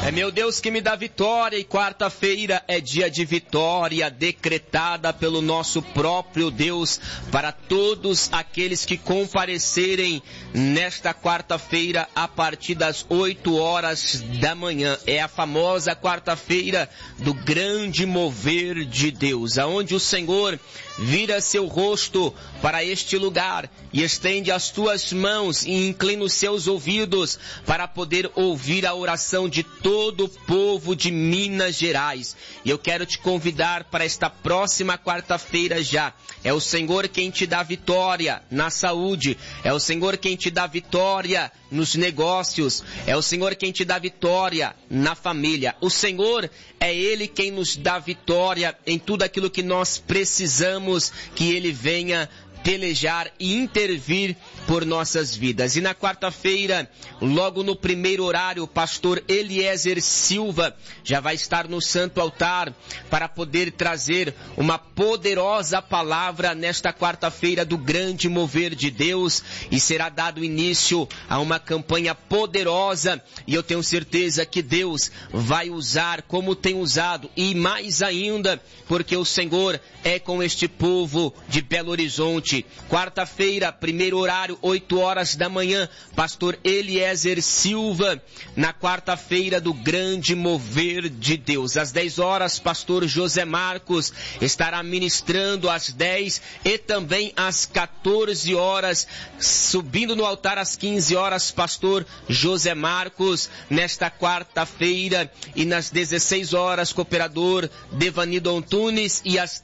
É meu Deus que me dá vitória, e quarta-feira é dia de vitória decretada pelo nosso próprio Deus para todos aqueles que comparecerem nesta quarta-feira a partir das 8 horas da manhã. É a famosa quarta-feira do grande mover de Deus, aonde o Senhor vira seu rosto para este lugar e estende as tuas mãos e inclina os seus ouvidos para poder ouvir a oração de todo o povo de Minas Gerais. E eu quero te convidar para esta próxima quarta-feira já. É o Senhor quem te dá vitória na saúde, é o Senhor quem te dá vitória nos negócios, é o Senhor quem te dá vitória na família. O Senhor é Ele quem nos dá vitória em tudo aquilo que nós precisamos que Ele venha pelejar e intervir por nossas vidas. E na quarta-feira, logo no primeiro horário, o pastor Eliezer Silva já vai estar no santo altar para poder trazer uma poderosa palavra nesta quarta-feira do grande mover de Deus, e será dado início a uma campanha poderosa, e eu tenho certeza que Deus vai usar como tem usado, e mais ainda, porque o Senhor é com este povo de Belo Horizonte. Quarta-feira, primeiro horário, 8 horas da manhã, pastor Eliezer Silva, na quarta-feira do grande mover de Deus. Às 10 horas, pastor José Marcos estará ministrando às 10 e também às 14 horas, subindo no altar às 15 horas, pastor José Marcos, nesta quarta-feira, e nas 16 horas, cooperador Devanido Antunes, e às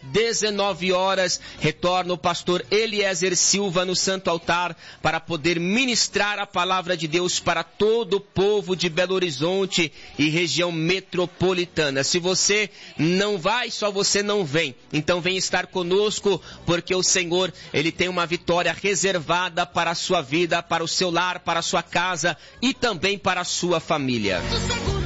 19 horas, retorna o pastor Eliezer Silva no santo altar para poder ministrar a palavra de Deus para todo o povo de Belo Horizonte e região metropolitana. Se você não vai, só você não vem. Então vem estar conosco, porque o Senhor, Ele tem uma vitória reservada para a sua vida, para o seu lar, para a sua casa e também para a sua família.